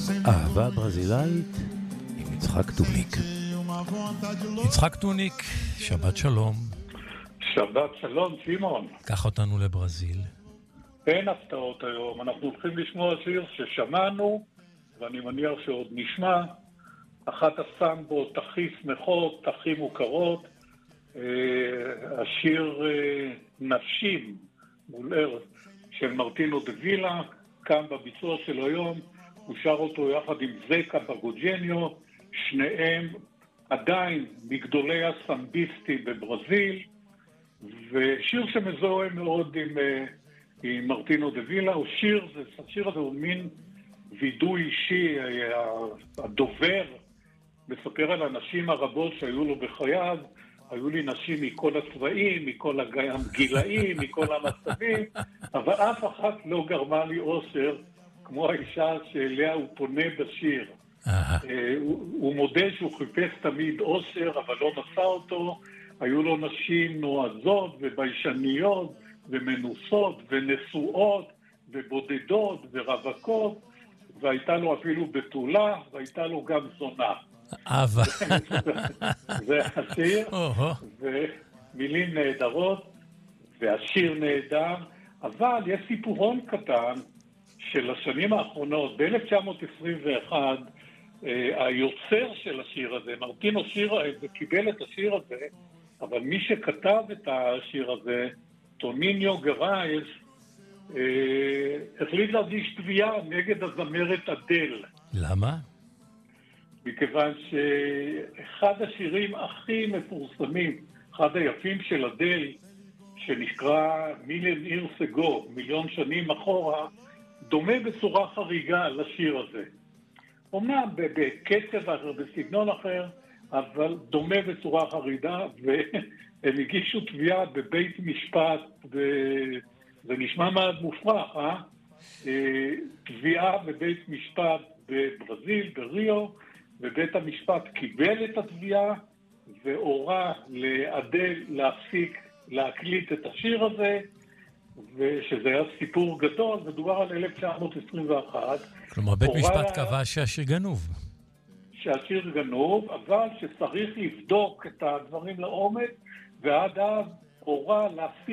אהבה ברזילאית עם יצחק טוניק. יצחק טוניק, שבת שלום. שבת שלום, שמעון. קח אותנו לברזיל. אין הפתעות היום, אנחנו הולכים לשמוע שיר ששמענו, ואני מניח שעוד נשמע. אחת הסמבות הכי שמחות, הכי מוכרות, השיר נשים מול ארץ של מרטינו דה וילה, כאן בביצוע של היום, הוא שר אותו יחד עם זקה בגוג'ניו, שניהם עדיין מגדולי הסמביסטי בברזיל, ושיר שמזוהה מאוד עם מרטינו דה וילה. השיר הזה הוא מין וידוי אישי, הדובר מספר על הנשים הרבות שהיו לו בחייו, היו לי נשים מכל הצבעים, מכל הגילאים, מכל המצבים, אבל אף אחת לא גרמה לי אושר, כמו האישה שאליה הוא פונה בשיר. הוא מודה שהוא חיפש תמיד אושר, אבל לא מצא אותו. היו לו נשים נועזות וביישניות ומנוסות ונשואות ובודדות ורווקות, והייתה לו אפילו בתולה, והייתה לו גם זונה. אהבה. זה השיר, ומילים נהדרות, והשיר נהדר, אבל יש סיפורון קטן של השנים האחרונות. ב-1921, היוצר של השיר הזה, מרטינו קיבל את השיר הזה, אבל מי שכתב את השיר הזה, טוניניו גרייס, החליט להגיש תביעה נגד הזמרת אדל. למה? מכיוון שאחד השירים הכי מפורסמים, אחד היפים של אדל, שנקרא מיליון אירס אגו, מיליון שנים אחורה, דומה בצורה חריגה לשיר הזה. אומנם בקצב אחר, בסגנון אחר, אבל דומה בצורה חריגה, והם הגישו תביעה בבית משפט, זה נשמע מאוד מופרך, תביעה בבית משפט בברזיל, בריו, ובית המשפט קיבל את התביעה, והורה לאדל להפסיק להקליט את השיר הזה, ושזה היה סיפור גדול, מדובר על 1921. כלומר, בית משפט קבע שהשיר גנוב. שהשיר גנוב, אבל שצריך לבדוק את הדברים לעומק, ועד אז הורה להפסיק